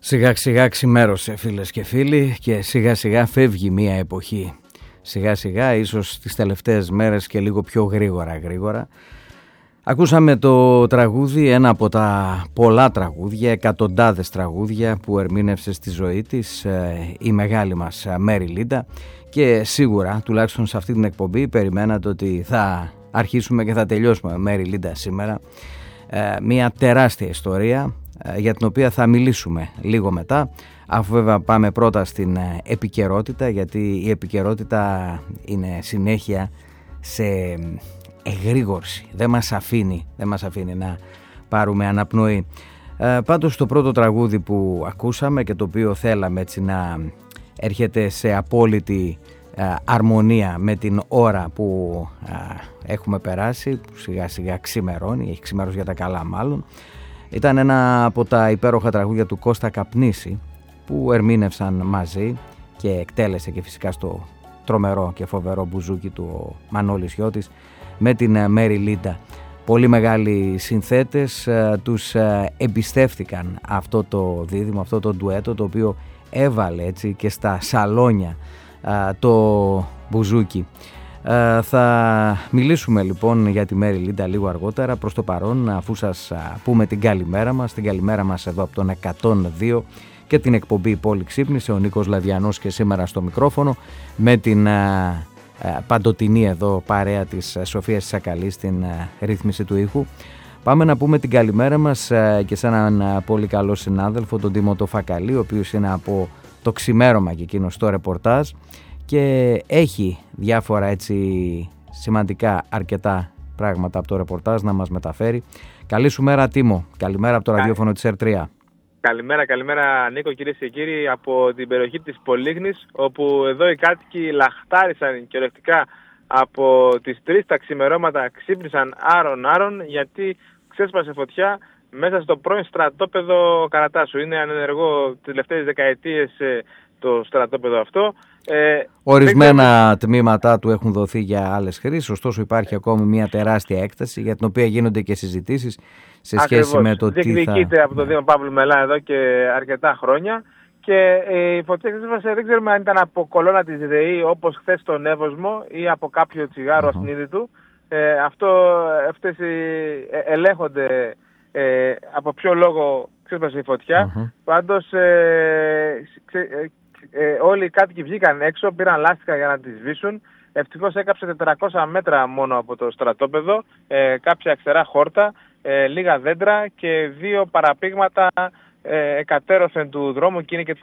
Σιγά σιγά ξημέρωσε, φίλες και φίλοι, και σιγά σιγά φεύγει μια εποχή. Σιγά σιγά, ίσως τις τελευταίες μέρες και λίγο πιο γρήγορα. Ακούσαμε το τραγούδι, ένα από τα πολλά τραγούδια, εκατοντάδες τραγούδια που ερμήνευσε στη ζωή της η μεγάλη μας Μέρι Λίντα, και σίγουρα, τουλάχιστον σε αυτή την εκπομπή, περιμένατε ότι θα αρχίσουμε και θα τελειώσουμε Μέρι Λίντα σήμερα. Μια τεράστια ιστορία για την οποία θα μιλήσουμε λίγο μετά, αφού βέβαια πάμε πρώτα στην επικαιρότητα, γιατί η επικαιρότητα είναι συνέχεια σε εγρήγορση, δεν μας αφήνει να πάρουμε αναπνοή. Πάντως το πρώτο τραγούδι που ακούσαμε και το οποίο θέλαμε έτσι να έρχεται σε απόλυτη αρμονία με την ώρα που έχουμε περάσει, που σιγά σιγά ξημερώνει, έχει ξημερώσει για τα καλά μάλλον, ήταν ένα από τα υπέροχα τραγούδια του Κώστα Καπνίση, που ερμήνευσαν μαζί και εκτέλεσε και φυσικά στο τρομερό και φοβερό μπουζούκι του ο Μανώλης Γιώτης με την Μέρι Λίντα. Πολύ μεγάλοι συνθέτες τους εμπιστεύτηκαν αυτό το δίδυμο, αυτό το ντουέτο, το οποίο έβαλε έτσι και στα σαλόνια το μπουζούκι. Θα μιλήσουμε λοιπόν για τη Μέρι Λίντα λίγο αργότερα. Προς το παρόν, αφού σας πούμε την καλημέρα μας εδώ από τον 102 και την εκπομπή Πόλη Ξύπνησε, ο Νίκος Λαδιανός και σήμερα στο μικρόφωνο, με την παντοτινή εδώ παρέα της Σοφίας Σακαλή στην ρύθμιση του ήχου. Πάμε να πούμε την καλημέρα μας και σε έναν πολύ καλό συνάδελφο, τον Τίμο το Φακαλή, ο οποίος είναι από το ξημέρωμα και εκείνο στο ρεπορτάζ και έχει διάφορα έτσι σημαντικά αρκετά πράγματα από το ρεπορτάζ να μας μεταφέρει. Καλή σου μέρα, Τίμο. Καλημέρα από το ραδιόφωνο της R3. Καλημέρα Νίκο, κυρίες και κύριοι, από την περιοχή της Πολύγνης, όπου εδώ οι κάτοικοι λαχτάρισαν κυριολεκτικά από τις 3 τα ξημερώματα, ξύπνησαν άρον γιατί ξέσπασε φωτιά μέσα στο πρώην στρατόπεδο Καρατάσου. Είναι ανενεργό τις τελευταίες δεκαετίες το στρατόπεδο αυτό. Ορισμένα τμήματά του έχουν δοθεί για άλλες χρήσεις, ωστόσο υπάρχει ακόμη μια τεράστια έκταση για την οποία γίνονται και συζητήσεις σε σχέση με το τι θα... Διεκδικείται από το Δήμο Παύλου Μελά εδώ και αρκετά χρόνια, και η φωτιά ξέσπασε, δεν ξέρουμε αν ήταν από κολόνα της ΔΕΗ όπως χθες στον Εύωσμο ή από κάποιο τσιγάρο ασυνείδητου. Αυτές ελέγχονται από ποιο λόγο ξέσπασε η φωτιά. Πάντως όλοι οι κάτοικοι βγήκαν έξω, πήραν λάστιχα για να τη σβήσουν. Ευτυχώς έκαψε 400 μέτρα μόνο από το στρατόπεδο, κάποια ξερά χόρτα, λίγα δέντρα και 2 παραπήγματα εκατέρωθεν του δρόμου, και είναι και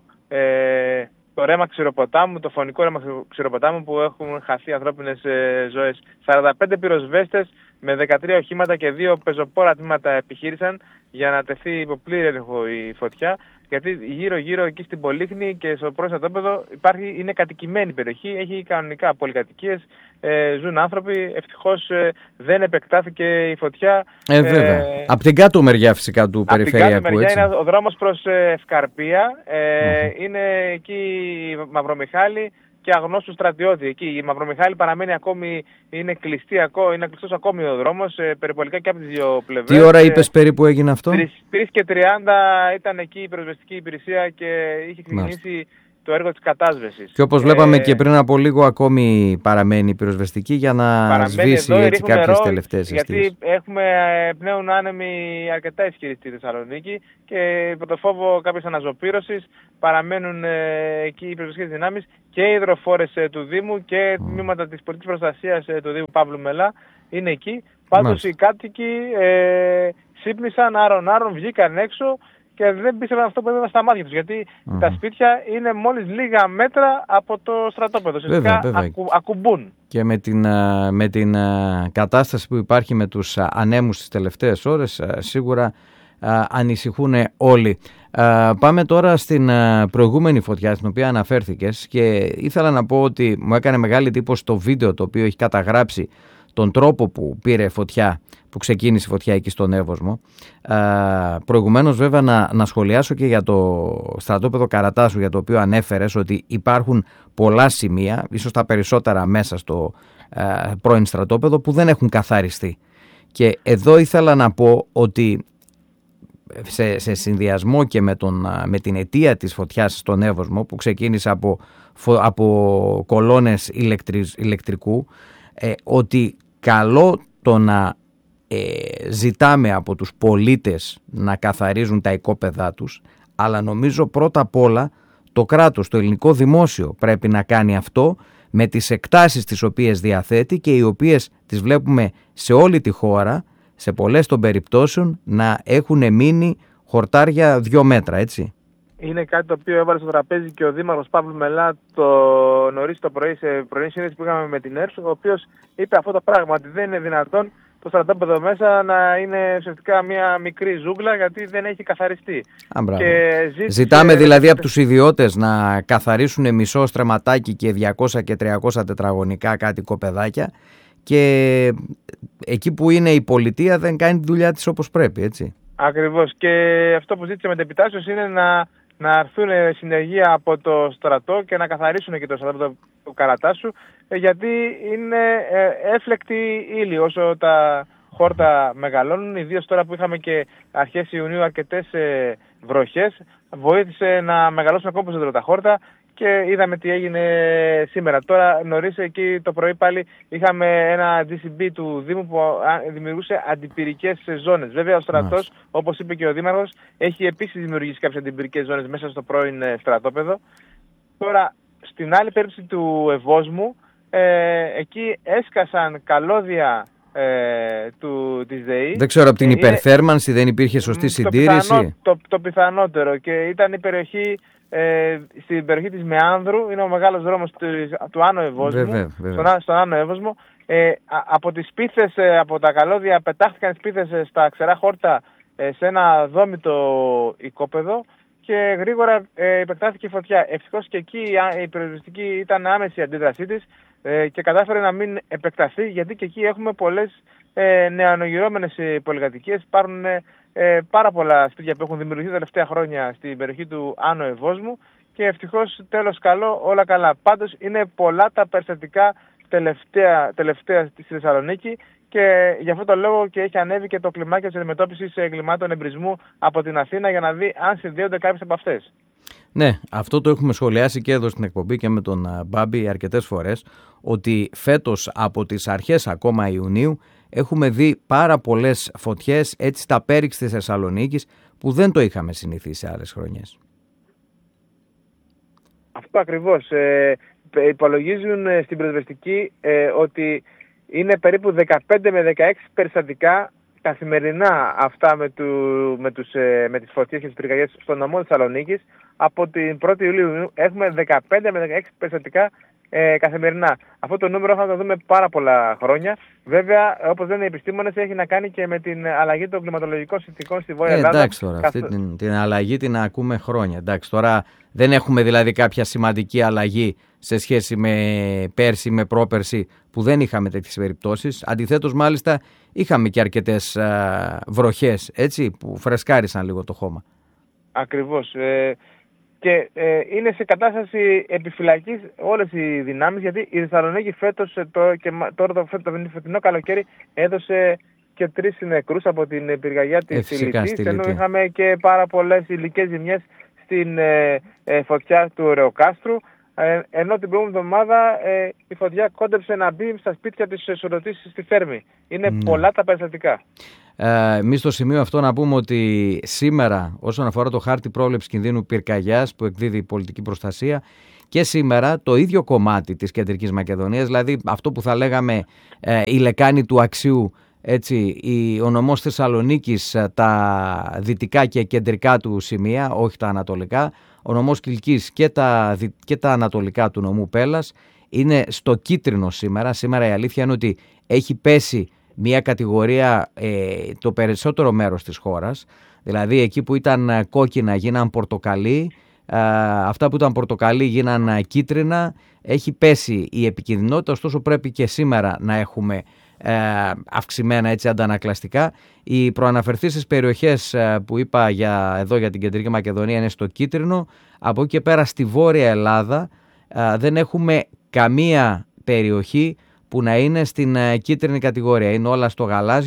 το ρέμα ξηροποτάμου, το φωνικό ρέμα ξηροποτάμου, που έχουν χαθεί ανθρώπινες ζωές. 45 πυροσβέστες με 13 οχήματα και 2 πεζοπόρα τμήματα επιχείρησαν για να τεθεί υπό πλήρη έλεγχο η φωτιά, γιατί γύρω εκεί στην Πολύχνη και στο πρώην στρατόπεδο είναι κατοικημένη περιοχή, έχει κανονικά πολυκατοικίες, ζουν άνθρωποι. Ευτυχώς δεν επεκτάθηκε η φωτιά. Βέβαια. Από την κάτω μεριά φυσικά του περιφερειακού. Από την κάτω μεριά είναι ο δρόμος προς Ευκαρπία, είναι εκεί Μαυρομιχάλη και Αγνώστου Στρατιώτη. Εκεί η Μαυρομιχάλη παραμένει ακόμη, είναι κλειστός ακόμη ο δρόμος, περιπολικά και από τις δύο πλευρές. Τι ώρα είπες περίπου έγινε αυτό? 3:30 ήταν εκεί η πυροσβεστική υπηρεσία και είχε ξεκινήσει το έργο της κατάσβεσης. Και όπως βλέπαμε και πριν από λίγο, ακόμη παραμένει η πυροσβεστική για να σβήσει έτσι κάποιες τελευταίες αιστείες. Γιατί έχουμε πνέουν άνεμοι αρκετά ισχυροί στη Θεσσαλονίκη και υπό το φόβο κάποιες αναζωπήρωσης παραμένουν εκεί οι πυροσβεστικές δυνάμεις και οι υδροφόρες του Δήμου και τμήματα της πολιτικής προστασίας του Δήμου Παύλου Μελά είναι εκεί. Πάντως οι κάτοικοι ξύπνησαν άρον, βγήκαν έξω και δεν πίστευαν αυτό που έδωσαν στα μάτια τους, γιατί τα σπίτια είναι μόλις λίγα μέτρα από το στρατόπεδο. Ουσιαστικά ακουμπούν. Και με την κατάσταση που υπάρχει με τους ανέμους τις τελευταίες ώρες, σίγουρα ανησυχούν όλοι. Πάμε τώρα στην προηγούμενη φωτιά στην οποία αναφέρθηκες, και ήθελα να πω ότι μου έκανε μεγάλη εντύπωση το βίντεο το οποίο έχει καταγράψει τον τρόπο που πήρε φωτιά, που ξεκίνησε η φωτιά εκεί στον Εύωσμο. Προηγουμένως βέβαια να σχολιάσω και για το στρατόπεδο Καρατάσου, για το οποίο ανέφερες ότι υπάρχουν πολλά σημεία, ίσως τα περισσότερα μέσα στο πρώην στρατόπεδο, που δεν έχουν καθαριστεί. Και εδώ ήθελα να πω ότι σε συνδυασμό και με την αιτία της φωτιάς στον Εύωσμο, που ξεκίνησε από κολόνες ηλεκτρικού, ότι καλό το να ζητάμε από τους πολίτες να καθαρίζουν τα οικόπεδά τους, αλλά νομίζω πρώτα απ' όλα το κράτος, το ελληνικό δημόσιο πρέπει να κάνει αυτό με τις εκτάσεις τις οποίες διαθέτει και οι οποίες τις βλέπουμε σε όλη τη χώρα, σε πολλές των περιπτώσεων να έχουν μείνει χορτάρια 2 μέτρα, έτσι. Είναι κάτι το οποίο έβαλε στο τραπέζι και ο Δήμαρχος Παύλου Μελά νωρίς το πρωί σε πρωινή συνέντευξη που είχαμε με την ΕΡΣ, ο οποίος είπε αυτό το πράγμα, ότι δεν είναι δυνατόν το στρατόπεδο μέσα να είναι ουσιαστικά μια μικρή ζούγκλα, γιατί δεν έχει καθαριστεί. Ζητάμε δηλαδή από τους ιδιώτες να καθαρίσουν μισό στρεματάκι και 200 και 300 τετραγωνικά κάτι κοπεδάκια, και εκεί που είναι η πολιτεία δεν κάνει τη δουλειά της όπως πρέπει, έτσι. Ακριβώς. Και αυτό που ζήτησε μετεπιτάσεως είναι να έρθουν συνεργεία από το στρατό και να καθαρίσουν και το στρατόπεδο του Καρατάσου, γιατί είναι έφλεκτη ύλη όσο τα χόρτα μεγαλώνουν, ιδίως τώρα που είχαμε και αρχές Ιουνίου αρκετές βροχές, βοήθησε να μεγαλώσουν ακόμα περισσότερο τα χόρτα και είδαμε τι έγινε σήμερα. Τώρα νωρίς εκεί το πρωί πάλι είχαμε ένα DCB του Δήμου που δημιουργούσε αντιπυρικές ζώνες. Βέβαια ο στρατός, όπως είπε και ο Δήμαρχος, έχει επίσης δημιουργήσει κάποιες αντιπυρικές ζώνες μέσα στο πρώην στρατόπεδο. Τώρα στην άλλη περίπτωση του Ευόσμου, εκεί έσκασαν καλώδια της ΔΕΗ. Δεν ξέρω, από την υπερθέρμανση δεν υπήρχε σωστή συντήρηση. Το πιθανότερο, και ήταν η περιοχή, στην περιοχή της Μεάνδρου, είναι ο μεγάλος δρόμος του Άνω Ευόσμου, στον Άνω Εύωσμο. Από τις σπίθες, από τα καλώδια πετάχτηκαν σπίθες στα ξερά χόρτα σε ένα δόμητο οικόπεδο και γρήγορα επεκτάθηκε η φωτιά. Ευτυχώς και εκεί η πυροσβεστική ήταν άμεση η αντίδρασή της και κατάφερε να μην επεκταθεί, γιατί και εκεί έχουμε πολλές νεανογυρώμενες πολυκατοικίες. Υπάρχουν πάρα πολλά σπίτια που έχουν δημιουργηθεί τα τελευταία χρόνια στην περιοχή του Άνω Ευόσμου και ευτυχώς τέλος καλό, όλα καλά. Πάντως είναι πολλά τα περιστατικά τελευταία στη Θεσσαλονίκη και γι' αυτό το λόγο και έχει ανέβει και το κλιμάκιο της αντιμετώπισης εγκλημάτων εμπρισμού από την Αθήνα, για να δει αν συνδέονται κάποιες από αυτές. Ναι, αυτό το έχουμε σχολιάσει και εδώ στην εκπομπή και με τον Μπάμπη αρκετές φορές, ότι φέτος από τις αρχές ακόμα Ιουνίου έχουμε δει πάρα πολλές φωτιές έτσι στα πέριξ της Θεσσαλονίκης, που δεν το είχαμε συνηθίσει σε άλλες χρονιές. Αυτό ακριβώς. Υπολογίζουν στην πυροσβεστική ότι είναι περίπου 15 με 16 περιστατικά καθημερινά αυτά με τις φωτιές και τις πυρκαγιές στον νομό της Θεσσαλονίκης. Από την 1η Ιουλίου έχουμε 15 με 16 περιστατικά καθημερινά. Αυτό το νούμερο θα το δούμε πάρα πολλά χρόνια. Βέβαια, όπως λένε οι επιστήμονες, έχει να κάνει και με την αλλαγή των κλιματολογικών συνθηκών στη Βόρεια Ελλάδα. Εντάξει τώρα, αυτή την αλλαγή την ακούμε χρόνια. Εντάξει, τώρα δεν έχουμε δηλαδή κάποια σημαντική αλλαγή σε σχέση με πέρσι, με πρόπερσι, που δεν είχαμε τέτοιες περιπτώσεις. Αντιθέτως, μάλιστα, είχαμε και αρκετές βροχές, έτσι, που φρεσκάρισαν λίγο το χώμα. Ακριβώς. Και είναι σε κατάσταση επιφυλακής όλες οι δυνάμεις, γιατί η Θεσσαλονίκη φέτος και τώρα το φετινό καλοκαίρι έδωσε και 3 νεκρούς από την πυρκαγιά της Ηλιτής, ενώ είχαμε και πάρα πολλές υλικές ζημιές στην φωτιά του Ρεοκάστρου, ενώ την προηγούμενη εβδομάδα η φωτιά κόντεψε να μπει στα σπίτια της Σωρωτής στη Θέρμη. Είναι πολλά τα περιστατικά. Εμείς στο σημείο αυτό να πούμε ότι σήμερα, όσον αφορά το χάρτη πρόβλεψης κινδύνου πυρκαγιάς που εκδίδει η πολιτική προστασία, και σήμερα το ίδιο κομμάτι της Κεντρικής Μακεδονίας, δηλαδή αυτό που θα λέγαμε η λεκάνη του Αξιού, έτσι, ο νομός Θεσσαλονίκης, τα δυτικά και κεντρικά του σημεία, όχι τα ανατολικά, ο νομός Κιλκής και τα ανατολικά του νομού Πέλλας είναι στο κίτρινο σήμερα. Σήμερα η αλήθεια είναι ότι έχει πέσει μια κατηγορία το περισσότερο μέρος της χώρας, δηλαδή εκεί που ήταν κόκκινα γίναν πορτοκαλί, αυτά που ήταν πορτοκαλί γίναν κίτρινα, έχει πέσει η επικινδυνότητα, ωστόσο πρέπει και σήμερα να έχουμε αυξημένα έτσι αντανακλαστικά. Οι προαναφερθήσεις περιοχές που είπα εδώ για την Κεντρική Μακεδονία είναι στο κίτρινο, από εκεί και πέρα στη Βόρεια Ελλάδα δεν έχουμε καμία περιοχή που να είναι στην κίτρινη κατηγορία. Είναι όλα στο γαλάζιο,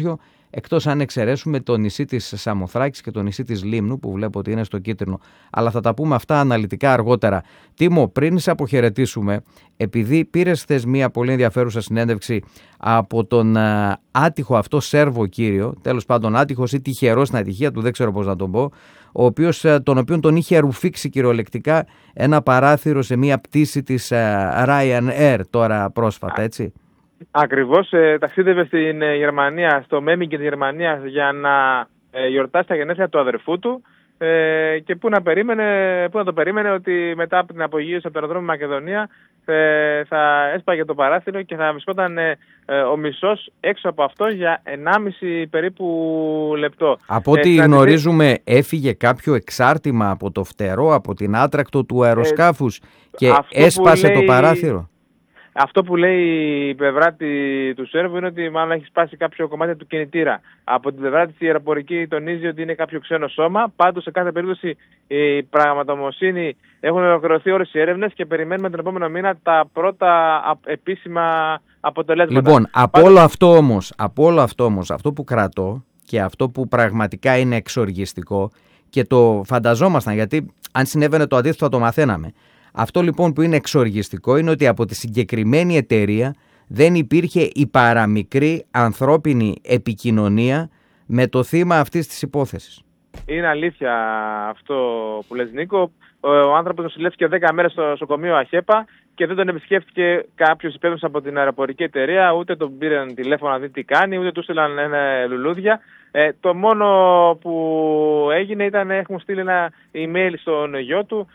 εκτός αν εξαιρέσουμε το νησί της Σαμοθράκης και το νησί της Λίμνου που βλέπω ότι είναι στο κίτρινο. Αλλά θα τα πούμε αυτά αναλυτικά αργότερα. Τίμο, πριν σε αποχαιρετήσουμε, επειδή πήρες χθες μια πολύ ενδιαφέρουσα συνέντευξη από τον άτυχο αυτό Σέρβο κύριο, τέλος πάντων άτυχος ή τυχερός στην ατυχία του, δεν ξέρω πώς να τον πω, τον οποίον τον είχε ρουφήξει κυριολεκτικά ένα παράθυρο σε μια πτήση της Ryanair τώρα πρόσφατα, έτσι. Ακριβώς, ταξίδευε στην Γερμανία, στο Μέμιγκεν της Γερμανίας για να γιορτάσει τα γενέθλια του αδερφού του και πού να το περίμενε ότι μετά από την απογείωση από το αεροδρόμιο Μακεδονία θα έσπαγε το παράθυρο και θα βρισκόταν ο μισός έξω από αυτό για 1,5 περίπου λεπτό. Από ό,τι γνωρίζουμε έφυγε κάποιο εξάρτημα από το φτερό, από την άτρακτο του αεροσκάφους και έσπασε το παράθυρο. Αυτό που λέει η πλευρά του Σέρβου είναι ότι μάλλον έχει σπάσει κάποιο κομμάτι του κινητήρα. Από την πλευρά της η αεροπορική τονίζει ότι είναι κάποιο ξένο σώμα. Πάντως σε κάθε περίπτωση η πραγματομοσύνη έχουν ολοκληρωθεί όλες οι έρευνες και περιμένουμε τον επόμενο μήνα τα πρώτα επίσημα αποτελέσματα. Λοιπόν, από όλο αυτό όμως, αυτό που κρατώ και αυτό που πραγματικά είναι εξοργιστικό και το φανταζόμασταν, γιατί αν συνέβαινε το αντίθετο θα το μαθαίναμε. Αυτό λοιπόν που είναι εξοργιστικό είναι ότι από τη συγκεκριμένη εταιρεία δεν υπήρχε η παραμικρή ανθρώπινη επικοινωνία με το θύμα αυτής της υπόθεσης. Είναι αλήθεια αυτό που λες, Νίκο. Ο άνθρωπος νοσηλεύτηκε 10 μέρες στο νοσοκομείο Αχέπα και δεν τον επισκέφτηκε κάποιος υπεύθυνος από την αεροπορική εταιρεία, ούτε τον πήραν τηλέφωνο να δει τι κάνει, ούτε του στείλαν λουλούδια. Το μόνο που έγινε ήταν έχουν στείλει ένα email στον γιο του,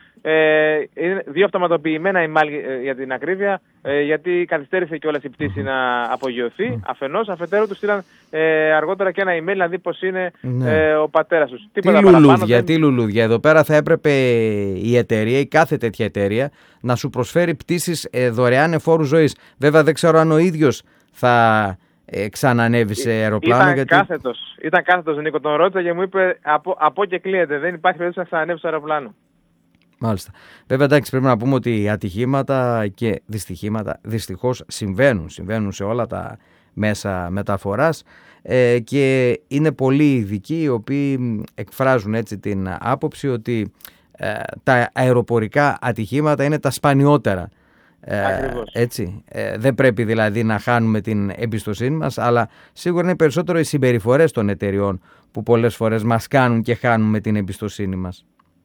2 αυτοματοποιημένα email για την ακρίβεια, γιατί καθυστέρησε κιόλας η πτήση να απογειωθεί. Αφενός, αφετέρου του στείλαν αργότερα και ένα email να δει πως είναι ο πατέρας τους. Τι λουλούδια. Εδώ πέρα θα έπρεπε η εταιρεία, η κάθε τέτοια εταιρεία, να σου προσφέρει πτήσεις δωρεάν εφόρου ζωής. Βέβαια δεν ξέρω αν ο ίδιος θα ξανανεύει σε αεροπλάνο. Ήταν κάθετος, Νίκο, τον ρώτησα και μου είπε από και κλείεται, δεν υπάρχει περίπτωση να ξανανεύει στο αεροπλάνο. Μάλιστα. Βέβαια, εντάξει, πρέπει να πούμε ότι ατυχήματα και δυστυχήματα δυστυχώς συμβαίνουν σε όλα τα μέσα μεταφοράς και είναι πολλοί ειδικοί οι οποίοι εκφράζουν έτσι την άποψη ότι τα αεροπορικά ατυχήματα είναι τα σπανιότερα. Έτσι. Δεν πρέπει δηλαδή να χάνουμε την εμπιστοσύνη μας, αλλά σίγουρα είναι περισσότερο οι συμπεριφορές των εταιριών που πολλές φορές μας κάνουν και χάνουμε την εμπιστοσύνη μας.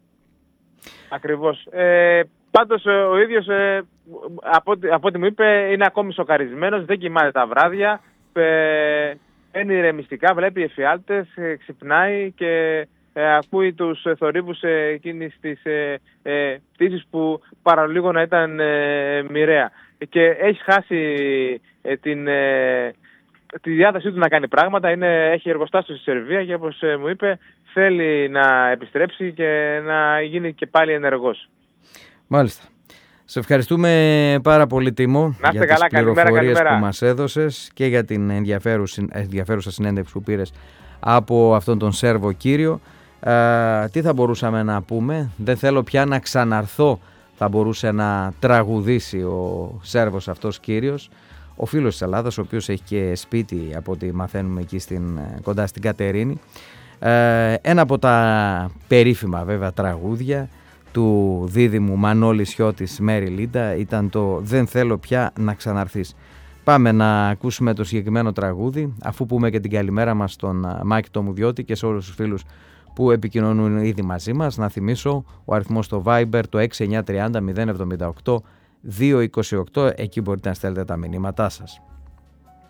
Ακριβώς. Πάντως ο ίδιος από ό,τι μου είπε είναι ακόμη σοκαρισμένος, δεν κοιμάται τα βράδια, παίρνει ηρεμιστικά, βλέπει εφιάλτες, ξυπνάει και ακούει τους θορύβους εκείνης της πτήσης που παραλίγο να ήταν μοιραία. Και έχει χάσει τη διάθεσή του να κάνει πράγματα, έχει εργοστάσιο στη Σερβία και όπως μου είπε θέλει να επιστρέψει και να γίνει και πάλι ενεργός. Μάλιστα. Σε ευχαριστούμε πάρα πολύ, Τίμο, για τις πληροφορίες που μας έδωσες και για την ενδιαφέρουσα συνέντευξη που πήρες από αυτόν τον Σέρβο κύριο. Τι θα μπορούσαμε να πούμε? Δεν θέλω πια να ξαναρθώ, θα μπορούσε να τραγουδήσει ο Σέρβος αυτός κύριος, ο φίλος της Ελλάδας, ο οποίος έχει και σπίτι από ό,τι μαθαίνουμε εκεί κοντά στην Κατερίνη. Ένα από τα περίφημα βέβαια τραγούδια του δίδυμου Μανώλη Σιώτης Μέρη Λίντα ήταν το «Δεν θέλω πια να ξαναρθείς». Πάμε να ακούσουμε το συγκεκριμένο τραγούδι, αφού πούμε και την καλημέρα μας στον Μάκη Τομουδιώτη και σε όλους τους φίλους που επικοινωνούν ήδη μαζί μας. Να θυμίσω ο αριθμός στο Viber, το 6930 078 228, εκεί μπορείτε να στέλνετε τα μηνύματά σας.